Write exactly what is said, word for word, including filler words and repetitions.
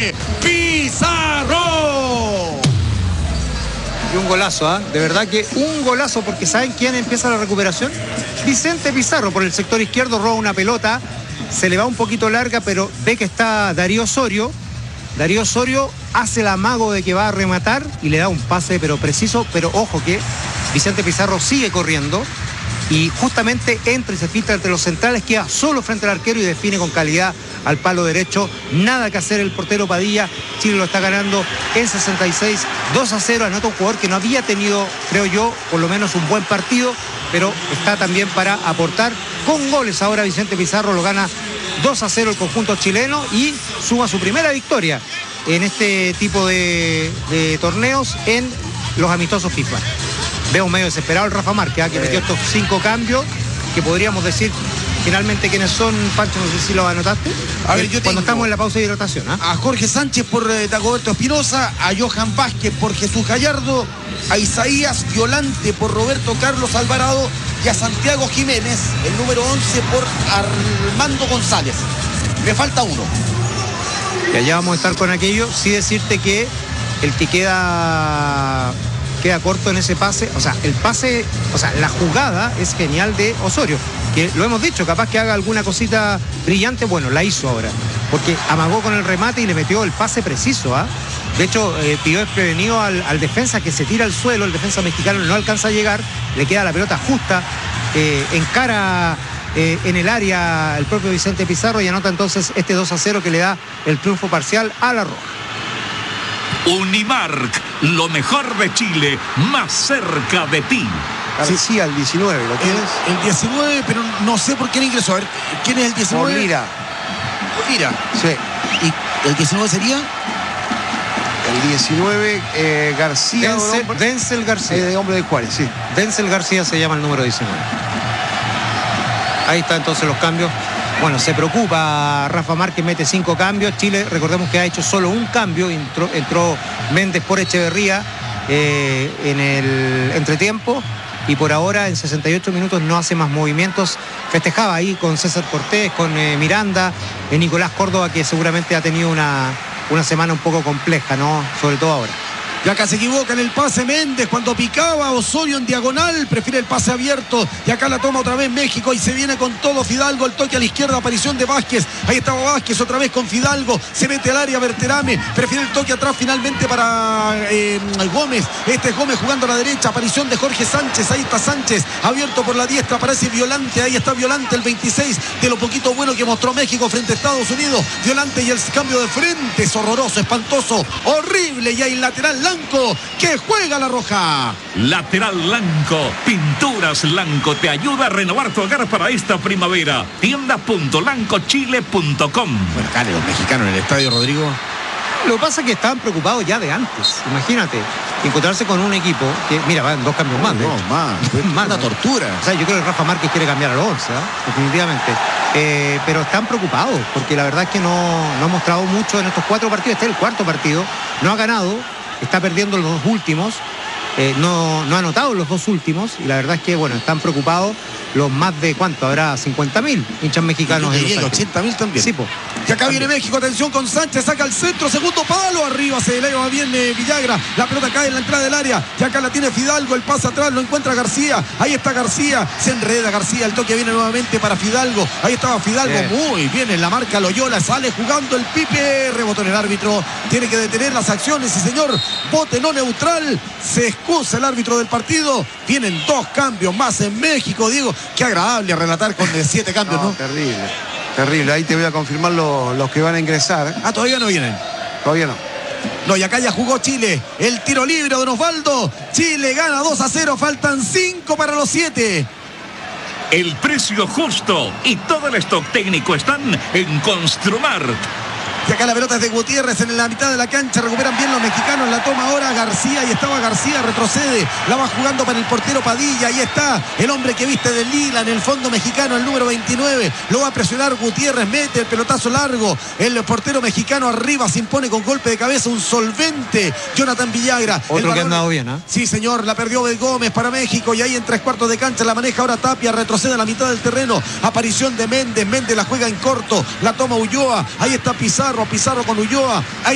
Pizarro. Y un golazo, ¿ah? ¿eh? De verdad que un golazo, porque ¿saben quién empieza la recuperación? Vicente Pizarro por el sector izquierdo, roba una pelota, se le va un poquito larga, pero ve que está Darío Osorio. Darío Osorio hace el amago de que va a rematar y le da un pase, pero preciso, pero ojo que Vicente Pizarro sigue corriendo y justamente entra y se filtra entre los centrales, queda solo frente al arquero y define con calidad al palo derecho. Nada que hacer el portero Padilla. Chile lo está ganando en sesenta y seis, dos a cero. Anota un jugador que no había tenido, creo yo, por lo menos un buen partido, pero está también para aportar con goles. Ahora Vicente Pizarro lo gana dos a cero el conjunto chileno y suma su primera victoria en este tipo de, de torneos en los amistosos FIFA. Veo medio desesperado el Rafa Márquez, ¿eh? que metió estos cinco cambios, que podríamos decir finalmente quiénes son. Pancho, no sé si lo anotaste. A ver, yo Cuando tengo estamos en la pausa de hidratación, ¿eh? a Jorge Sánchez por eh, Dagoberto Espinosa, a Johan Vázquez por Jesús Gallardo, a Isaías Violante por Roberto Carlos Alvarado y a Santiago Jiménez, el número once, por Armando González. Me falta uno. Y allá vamos a estar con aquello. Sí decirte que el que queda queda corto en ese pase, o sea, el pase, o sea, la jugada es genial de Osorio, que lo hemos dicho, capaz que haga alguna cosita brillante, bueno, la hizo ahora, porque amagó con el remate y le metió el pase preciso, ¿ah? ¿eh? De hecho, eh, pidió desprevenido al, al defensa que se tira al suelo, el defensa mexicano no alcanza a llegar, le queda la pelota justa, eh, encara eh, en el área el propio Vicente Pizarro y anota entonces este dos a cero que le da el triunfo parcial a la Roja. Unimark, lo mejor de Chile, más cerca de ti. García, el diecinueve, ¿lo tienes? El, el diecinueve, pero no sé por quién ingresó. A ver, ¿quién es el diecinueve? Mira. Mira. Sí. ¿Y el diecinueve sería? El diecinueve, eh, García. Denzel, hombre, Denzel García. eh, de hombre de Juárez, sí. Denzel García se llama el número diecinueve. Ahí está entonces los cambios. Bueno, se preocupa Rafa Márquez, mete cinco cambios. Chile, recordemos que ha hecho solo un cambio. Entró, entró Méndez por Echeverría eh, en el entretiempo. Y por ahora, en sesenta y ocho minutos, no hace más movimientos. Festejaba ahí con César Cortés, con eh, Miranda, eh, Nicolás Córdoba, que seguramente ha tenido una, una semana un poco compleja, ¿no? Sobre todo ahora. Y acá se equivoca en el pase Méndez cuando picaba Osorio en diagonal, prefiere el pase abierto y acá la toma otra vez México y se viene con todo Fidalgo, el toque a la izquierda, aparición de Vázquez, ahí estaba Vázquez otra vez con Fidalgo, se mete al área Berterame, prefiere el toque atrás finalmente para eh, Gómez, este es Gómez jugando a la derecha, aparición de Jorge Sánchez, ahí está Sánchez, abierto por la diestra, aparece Violante, ahí está Violante, el veintiséis, de lo poquito bueno que mostró México frente a Estados Unidos, Violante y el cambio de frente, es horroroso, espantoso, horrible, y hay lateral Lanco que juega la Roja. Lateral Lanco, Pinturas Lanco te ayuda a renovar tu hogar para esta primavera. tienda punto lanco chile punto com. Bueno, acá los mexicanos en el estadio, Rodrigo. Lo que pasa es que estaban preocupados ya de antes. Imagínate, encontrarse con un equipo que, mira, van dos cambios más. No, más. Manda tortura. O sea, yo creo que Rafa Márquez quiere cambiar al once, ¿eh? Definitivamente. Eh, pero están preocupados, porque la verdad es que no, no ha mostrado mucho en estos cuatro partidos. Este es el cuarto partido. No ha ganado, está perdiendo los dos últimos. Eh, no, no ha anotado los dos últimos. Y la verdad es que, bueno, están preocupados los más de, ¿cuánto? Habrá cincuenta mil hinchas mexicanos. Y llega ochenta mil también. Sí, po. Y acá viene México, atención con Sánchez, saca el centro, segundo palo, arriba se eleva bien eh, Villagra, la pelota cae en la entrada del área, y acá la tiene Fidalgo, el pase atrás, lo encuentra García, ahí está García, se enreda García, el toque viene nuevamente para Fidalgo, ahí estaba Fidalgo, bien. Muy bien en la marca Loyola, sale jugando el Pipe, rebotó en el árbitro, tiene que detener las acciones, y señor, bote no neutral, se excusa el árbitro del partido, vienen dos cambios más en México, Diego, qué agradable relatar con eh, siete cambios, ¿no? ¿no? Terrible. Terrible, ahí te voy a confirmar los, los que van a ingresar. Ah, todavía no vienen. Todavía no. No, y acá ya jugó Chile. El tiro libre de Don Osvaldo. Chile gana dos a cero. Faltan cinco para los siete. El precio justo y todo el stock técnico están en Construmart. Y acá la pelota es de Gutiérrez en la mitad de la cancha. Recuperan bien los mexicanos. La toma ahora García. Y estaba García. Retrocede. La va jugando para el portero Padilla. Ahí está el hombre que viste de lila en el fondo mexicano. El número veintinueve. Lo va a presionar Gutiérrez. Mete el pelotazo largo. El portero mexicano arriba se impone con golpe de cabeza. Un solvente. Jonathan Villagra. Otro que ha andado bien, ¿eh? Sí, señor. La perdió Bel Gómez para México. Y ahí en tres cuartos de cancha la maneja ahora Tapia. Retrocede a la mitad del terreno. Aparición de Méndez. Méndez la juega en corto. La toma Ulloa. Ahí está Pizarro. Pizarro con Ulloa. Ahí